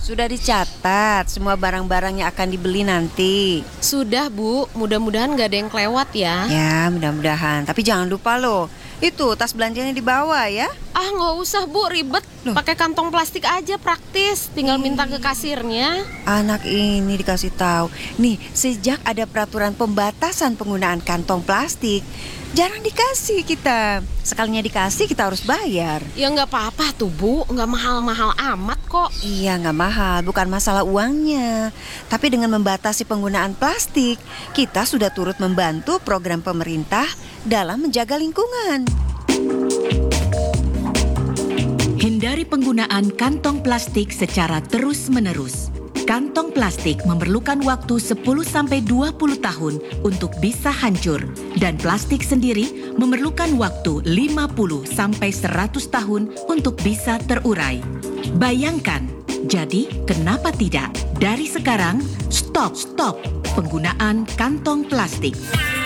Sudah dicatat semua barang-barang yang akan dibeli nanti. Sudah Bu, mudah-mudahan gak ada yang kelewat ya. Ya, mudah-mudahan. Tapi jangan lupa loh, itu tas belanjanya dibawa ya. Ah nggak usah Bu, ribet. Loh. Pakai kantong plastik aja praktis. Tinggal minta ke kasirnya. Anak ini dikasih tahu. Nih, sejak ada peraturan pembatasan penggunaan kantong plastik, jarang dikasih kita. Sekalinya dikasih kita harus bayar. Ya nggak apa-apa tuh Bu, nggak mahal-mahal amat kok. Iya, nggak mahal, bukan masalah uangnya. Tapi dengan membatasi penggunaan plastik, kita sudah turut membantu program pemerintah dalam menjaga lingkungan. Hindari penggunaan kantong plastik secara terus-menerus. Kantong plastik memerlukan waktu 10-20 tahun untuk bisa hancur. Dan plastik sendiri memerlukan waktu 50-100 tahun untuk bisa terurai. Bayangkan, jadi kenapa tidak? Dari sekarang, stop penggunaan kantong plastik.